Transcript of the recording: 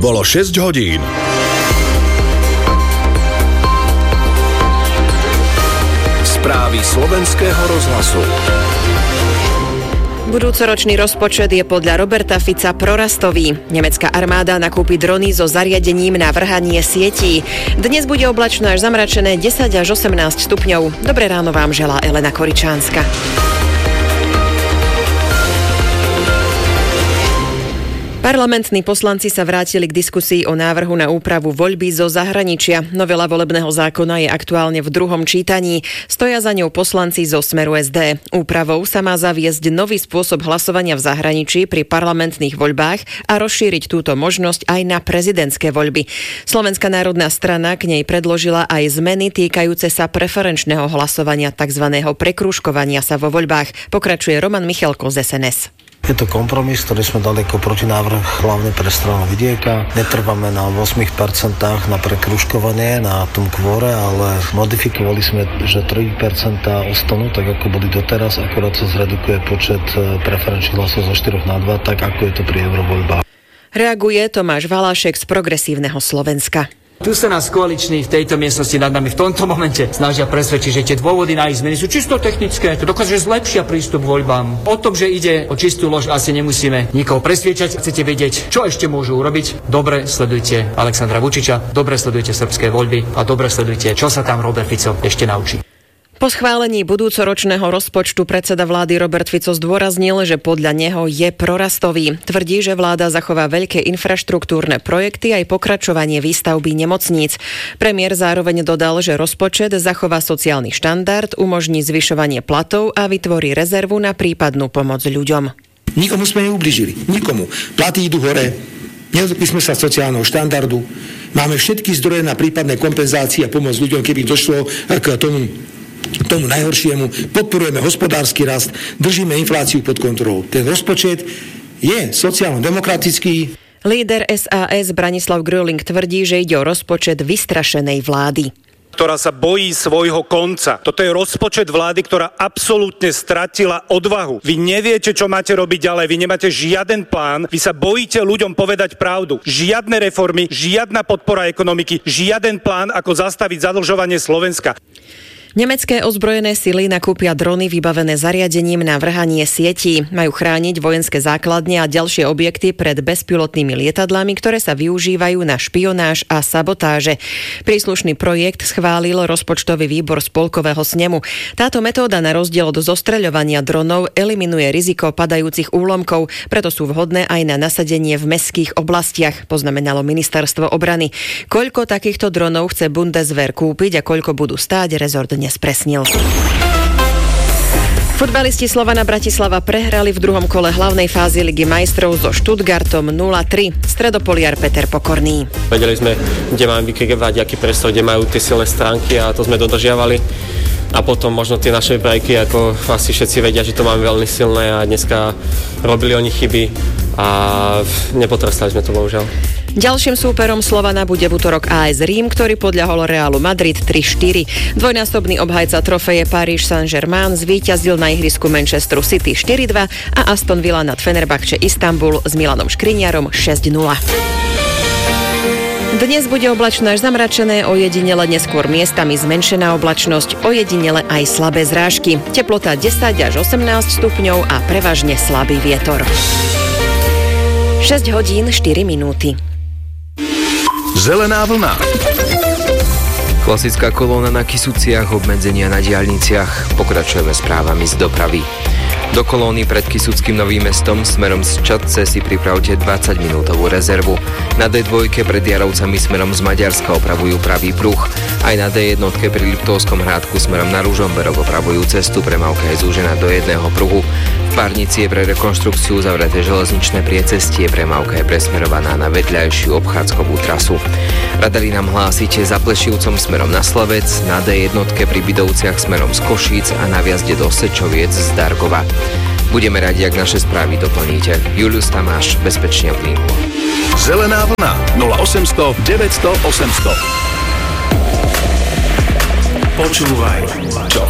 Bolo 6 hodín. Správy slovenského rozhlasu. Budúcoročný rozpočet je podľa Roberta Fica prorastový. Nemecká armáda nakúpi drony so zariadením na vrhanie sietí. Dnes bude oblačno až zamračené 10 až 18 stupňov. Dobré ráno vám želá Elena Koričánska. Parlamentní poslanci sa vrátili k diskusii o návrhu na úpravu voľby zo zahraničia. Novela volebného zákona je aktuálne v druhom čítaní. Stoja za ňou poslanci zo Smeru SD. Úpravou sa má zaviesť nový spôsob hlasovania v zahraničí pri parlamentných voľbách a rozšíriť túto možnosť aj na prezidentské voľby. Slovenská národná strana k nej predložila aj zmeny týkajúce sa preferenčného hlasovania, tzv. Prekrúžkovania sa vo voľbách. Pokračuje Roman Michalko z SNS. Je to kompromis, ktorý sme dali ako protinávrh hlavne pre stranu vidieka. Netrváme na 8% na prekružkovanie, na tom kvóre, ale modifikovali sme, že 3% ostanú, tak ako boli doteraz, akorát sa zredukuje počet preferenčných hlasov zo 4 na 2, tak ako je to pri eurovoľbách. Reaguje Tomáš Valášek z Progresívneho Slovenska. Tu sa nás koaliční v tejto miestnosti nad nami v tomto momente snažia presvedčiť, že tie dôvody na ich zmeny sú čisto technické. To dokáže zlepšia prístup k voľbám. O tom, že ide o čistú lož, asi nemusíme nikoho presviečať. Chcete vedieť, čo ešte môžu urobiť? Dobre sledujte Alexandra Vučiča, dobre sledujte srbské voľby a dobre sledujte, čo sa tam Robert Fico ešte naučí. Po schválení budúcoročného rozpočtu predseda vlády Robert Fico zdôraznil, že podľa neho je prorastový. Tvrdí, že vláda zachová veľké infraštruktúrne projekty aj pokračovanie výstavby nemocníc. Premiér zároveň dodal, že rozpočet zachová sociálny štandard, umožní zvyšovanie platov a vytvorí rezervu na prípadnú pomoc ľuďom. Nikomu sme neublížili. Nikomu. Platy idú hore. Nedotkli sme sa sociálneho štandardu. Máme všetky zdroje na prípadné kompenzácie a pomoc ľuďom, keby došlo k tomu najhoršiemu, podporujeme hospodársky rast, držíme infláciu pod kontrolou. Ten rozpočet je sociálno-demokratický. Líder SAS Branislav Gröling tvrdí, že ide o rozpočet vystrašenej vlády, ktorá sa bojí svojho konca. Toto je rozpočet vlády, ktorá absolútne stratila odvahu. Vy neviete, čo máte robiť ďalej, vy nemáte žiaden plán, vy sa bojíte ľuďom povedať pravdu. Žiadne reformy, žiadna podpora ekonomiky, žiaden plán, ako zastaviť zadlžovanie Slovenska. Nemecké ozbrojené sily nakúpia drony vybavené zariadením na vrhanie sietí. Majú chrániť vojenské základne a ďalšie objekty pred bezpilotnými lietadlami, ktoré sa využívajú na špionáž a sabotáže. Príslušný projekt schválil rozpočtový výbor Spolkového snemu. Táto metóda na rozdiel od zostreľovania dronov eliminuje riziko padajúcich úlomkov, preto sú vhodné aj na nasadenie v mestských oblastiach, poznamenalo ministerstvo obrany. Koľko takýchto dronov chce Bundeswehr kúpiť a koľko budú stáť, rezort nespresnil. Futbalisti Slovana Bratislava prehrali v druhom kole hlavnej fázy Ligy majstrov so Stuttgartom 0-3. Stredopoliar Peter Pokorný. Vedeli sme, kde máme vykrivať, aký priestor, kde majú tie silné stránky a to sme dodržiavali. A potom možno tie naše brajky, ako asi všetci vedia, že to máme veľmi silné a dneska robili oni chyby a nepotrestali sme to bohužiaľ. Ďalším súperom Slovana bude v utorok AS Rím, ktorý podľahol Realu Madrid 3-4. Dvojnásobný obhajca trofeje Paris Saint-Germain zvíťazil na ihrisku Manchesteru City 4-2 a Aston Villa nad Fenerbahce Istanbul s Milanom Škriňarom 6-0. Dnes bude oblačno až zamračené, ojedinele neskôr miestami zmenšená oblačnosť, ojedinele aj slabé zrážky. Teplota 10 až 18 stupňov a prevažne slabý vietor. 6 hodín 4 minúty. Zelená vlna. Klasická kolóna na Kysuciach, obmedzenia na diaľniciach. Pokračujeme správami z dopravy. Do kolóny pred Kysuckým Novým Mestom smerom z Čadce si pripravte 20-minútovú rezervu. Na D2 pred Jarovcami smerom z Maďarska opravujú pravý pruh. Aj na D1 pri Liptovskom Hrádku smerom na Ružomberok opravujú cestu, premávka je zúžená do jedného pruhu. V Párnici je pre rekonštrukciu zavreté železničné priecestie, premávka je presmerovaná na vedľajšiu obchádzkovú trasu. Radari nám hlásite za Plešivcom smerom na Slavec, na D1 pri Bidovciach smerom z Košíc a na viazde do Sečoviec z Dargova. Budeme radi, ak naše správy doplníte. Julius Tamáš, bezpečne plynul. Zelená vlna 0800 900 800. Počúvaj, čo